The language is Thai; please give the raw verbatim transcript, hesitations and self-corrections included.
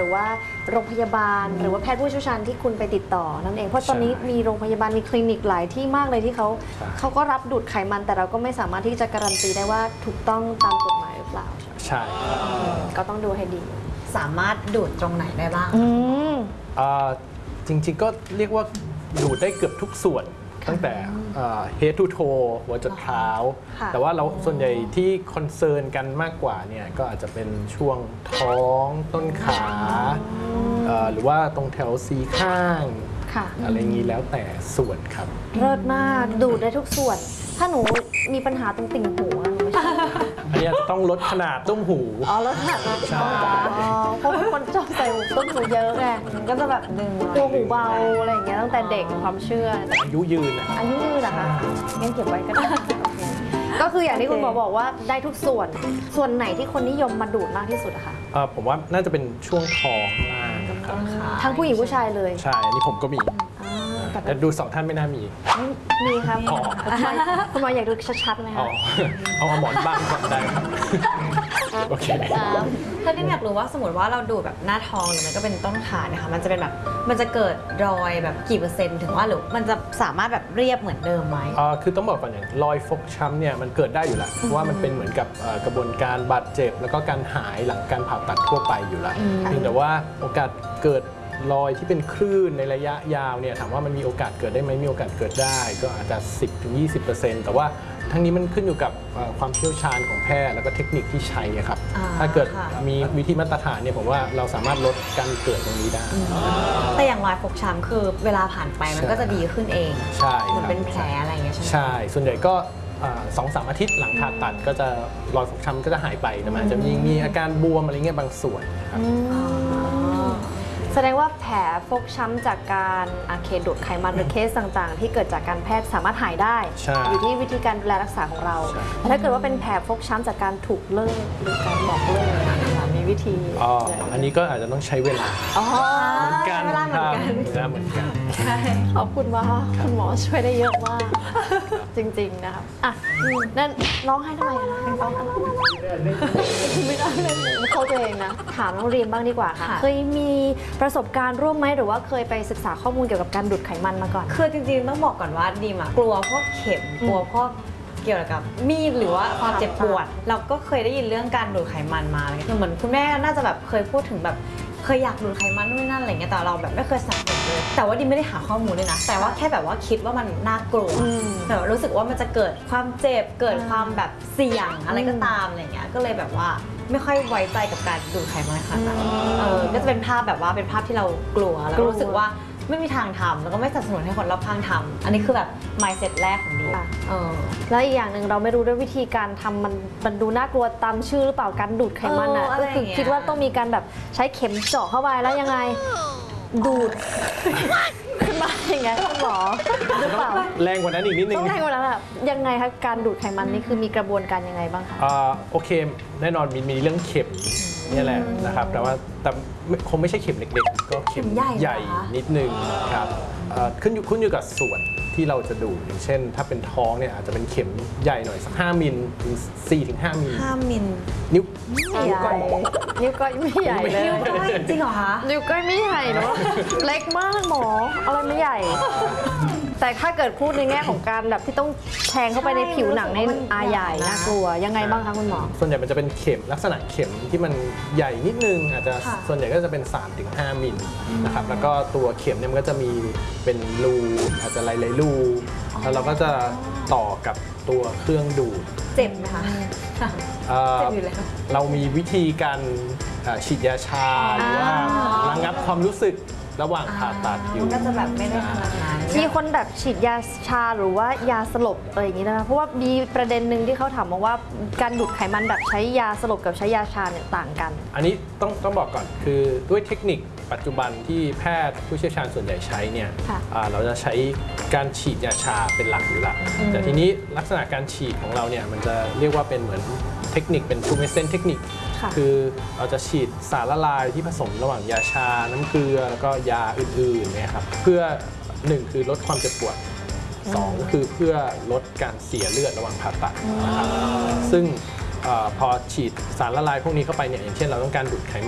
รือว่าโรงพยาบาลหรือว่าแพทย์ผู้เชี่ยวชาญที่คุณไปติดต่อนั่นเองเพราะตอนนี้มีโรงพยาบาลมีคลินิกหลายที่มากเลยที่เขาเขาก็รับดูดไขมันแต่เราก็ไม่สามารถที่จะการันตีได้ว่าถูกต้องตามกฎหมายหรือเปล่าใช่ก็ต้องดูให้ดีสามารถดูดตรงไหนได้บ้างจริงๆก็เรียกว่าดูดได้เกือบทุกส่วนตั้งแต่ head to toe หัวจดเท้าแต่ว่าเราส่วนใหญ่ที่คอนเซิร์นกันมากกว่าเนี่ยก็อาจจะเป็นช่วงท้องต้นขาหรือว่าตรงแถวสีข้างอะไรงี้แล้วแต่ส่วนครับเลิศมากดูดได้ทุกส่วนถ้าหนูมีปัญหาตรงติ่งหูอันนี้จะต้องลดขนาดตุ้มหูอ๋อลดขนาดใช่เพราะคนชอบใส่ตุ้มหูเยอะไงมันก็จะแบบดึงตัวหูเบาอะไรอย่างเงี้ยตั้งแต่เด็กความเชื่ออายุยืนอะอายุยืนนะคะงั้นเก็บไว้ก็ได้ก็คืออย่างที่คุณหมอบอกว่าได้ทุกส่วนส่วนไหนที่คนนิยมมาดูดมากที่สุดอะคะผมว่าน่าจะเป็นช่วงท้องล่างครับทั้งผู้หญิงผู้ชายเลยใช่อันนี้ผมก็มีแต่ดูสองท่านไม่น่ามีมีครับคุณหมออยากดูชัดๆไหมคะเอาหมอนบ้างก่อนได้ครับโอเคถ้าที่อยากรู้ว่าสมมติว่าเราดูแบบหน้าท้องหรือมันก็เป็นต้นขาเนี่ยค่ะมันจะเป็นแบบมันจะเกิดรอยแบบกี่เปอร์เซ็นต์ถึงว่าหรือมันจะสามารถแบบเรียบเหมือนเดิมไหมอ่าคือต้องบอกก่อนอย่างรอยฟกช้ำเนี่ยมันเกิดได้อยู่แล้วเพราะว่ามันเป็นเหมือนกับกระบวนการบาดเจ็บแล้วก็การหายหลังการผ่าตัดทั่วไปอยู่แล้วเพียงแต่ว่าโอกาสเกิดรอยที่เป็นคลื่นในระยะยาวเนี่ยถามว่ามันมีโอกาสเกิดได้ไหมมีโอกาสเกิดได้ก็อาจจะ สิบถึงยี่สิบเปอร์เซ็นต์ แต่ว่าทั้งนี้มันขึ้นอยู่กับความเชี่ยวชาญของแพทย์แล้วก็เทคนิคที่ใช้ครับถ้าเกิดมีวิธีมาตรฐานเนี่ยผมว่าเราสามารถลดการเกิดตรงนี้ได้แต่อย่างรอยฟกช้ำคือเวลาผ่านไปมันก็จะดีขึ้นเองใช่เหมือนเป็นแผลอะไรอย่างเงี้ยใช่ไหมใช่ส่วนใหญ่ก็สองสามอาทิตย์หลังผ่าตัดก็จะรอยฟกช้ำก็จะหายไปแต่มันจะมีมีอาการบวมอะไรเงี้ยบางส่วนครับแสดงว่าแผลฟกช้ำจากการเคสดูดไขมันหรือเคสต่างๆที่เกิดจากการแพทย์สามารถหายได้อยู่ที่วิธีการดูแลรักษาของเราแต่ถ้าเกิดว่าเป็นแผลฟกช้ำจากการถูกเลิกหรือการบอกเลิกมีวิธีอ๋ออันนี้ก็อาจจะต้องใช้เวลาอ๋อเหมือนกันเหมือนกันเหมือนกันใช่ขอบคุณมากคุณหมอช่วยได้เยอะมากจริงๆนะครับอ่ะนั่นร้องไห้ทำไมอ่ะร้องไม่ได้เลยเขาตัวเองนะถามน้องเรียนบ้างดีกว่าค่ะเคยมีประสบการณ์ร่วมไหมหรือว่าเคยไปศึกษาข้อมูลเกี่ยวกับการดูดไขมันมาก่อนคือจริงๆต้องบอกก่อนว่าดีมากลัวพวกเข็มกลัวพวกเกี่ยวกับมีดหรือว่าความเจ็บปวดเราก็เคยได้ยินเรื่องการดูดไขมันมาเหมือนคุณแม่น่าจะแบบเคยพูดถึงแบบเคยอยากดูดไขมันนู่นนั่นอะไรเงี้ยแต่เราแบบไม่เคยสังเกตเลยแต่ว่าดิไม่ได้หาข้อมูลเลยนะแต่ว่าแค่แบบว่าคิดว่ามันน่ากลัวแต่รู้สึกว่ามันจะเกิดความเจ็บเกิดความแบบเสี่ยงอะไรก็ตามอะไรเงี้ยก็เลยแบบว่าไม่ค่อยไว้ใจกับการดูดไขมันขนาดนั้นเออก็จะเป็นภาพแบบว่าเป็นภาพที่เรากลัวแล้วรู้สึกว่าไม่มีทางทำแล้วก็ไม่สนับสนุนให้คนรอบข้างทำอันนี้คือแบบ mindset แรกของดิเออแล้วอีกอย่างหนึ่งเราไม่รู้ด้วยวิธีการทำมันมันดูน่ากลัวตามชื่อหรือเปล่าการดูดไขมันอ่ะก็คือคิดว่าต้องมีการแบบใช้เข็มเจาะเข้าไปแล้วยังไงดูดขึ้นมาอย่างไงคุณหมอหรือเปล่าแรงกว่านั้นอีกนิดนึงต้องแรงกว่านั้นอะยังไงคะการดูดไขมันนี่คือมีกระบวนการยังไงบ้างคะอ่าโอเคแน่นอนมีมีเรื่องเข็มนี่แหละนะครับแต่ว่าแต่คงไม่ใช่เข็มเล็กๆก็เข็มใหญ่นิดนึงครับขึ้นอยู่ขึ้นอยู่กับส่วนที่เราจะดูอย่างเช่นถ้าเป็นท้องเนี่ยอาจจะเป็นเข็มใหญ่หน่อยสักห้ามิลถึงสี่ถึงห้ามิลห้ามิลนิ้วนิ้วก้อยนิ้วก้อยไม่ใหญ่เลยนิ้วก้อยจริงเหรอคะนิ้วก้อยไม่ใหญ่เนาะเล็กมากหมออะไรไม่ใหญ่แต่ถ้าเกิดพูดในแง่ของการแบบที่ต้องแทงเข้าไปในผิวหนังในอาใหญ่น่ากลัวยังไงบ้างคะคุณหมอส่วนใหญ่มันจะเป็นเข็มลักษณะเข็มที่มันใหญ่นิดนึงอาจจะส่วนใหญ่ก็จะเป็น สามถึงห้า มิลนะครับแล้วก็ตัวเข็มเนี่ยมันก็จะมีเป็นรูอาจจะหลายๆรูแล้วเราก็จะต่อกับตัวเครื่องดูดเจ็บไหมคะเจ็บอยู่แล้วเรามีวิธีการฉีดยาชาหรือว่าระงับความรู้สึกระหว่างผ่าตัดอยู่ก็จะแบบไม่ได้ขนาดนั้นมีคนแบบฉีดยาชาหรือว่ายาสลบอะไรอย่างนี้นะเพราะว่ามีประเด็นหนึ่งที่เขาถามมาว่าการดูดไขมันแบบใช้ยาสลบกับใช้ยาชาเนี่ยต่างกันอันนี้ต้องต้องบอกก่อนคือด้วยเทคนิคปัจจุบันที่แพทย์ผู้เชี่ยวชาญส่วนใหญ่ใช้เนี่ยเราจะใช้การฉีดยาชาเป็นหลักอยู่แล้วแต่ทีนี้ลักษณะการฉีดของเราเนี่ยมันจะเรียกว่าเป็นเหมือนเทคนิคเป็น ทู เมสเซน เทคนิคคือเราจะฉีดสารละลายที่ผสมระหว่างยาชาน้ำเกลือแล้วก็ยาอื่นๆเนี่ยครับเพื่อหนึ่งคือลดความเจ็บปวดสองก็คือเพื่อลดการเสียเลือดระหว่างผ่าตัดนะครับซึ่งพอฉีดสารละลายพวกนี้เข้าไปเนี่ยอย่างเช่นเราต้องการดูดไขมัน